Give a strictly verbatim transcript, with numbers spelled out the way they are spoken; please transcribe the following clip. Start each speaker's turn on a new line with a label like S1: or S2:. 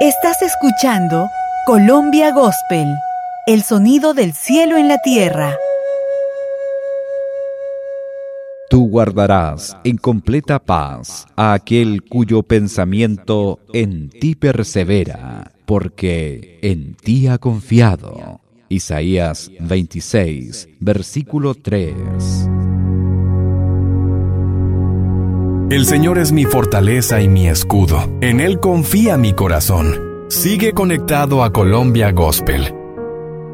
S1: Estás escuchando Colombia Gospel, el sonido del cielo en la tierra.
S2: Tú guardarás en completa paz a aquel cuyo pensamiento en ti persevera, porque en ti ha confiado. Isaías veintiséis, versículo tres.
S3: El Señor es mi fortaleza y mi escudo. En Él confía mi corazón. Sigue conectado a Colombia Gospel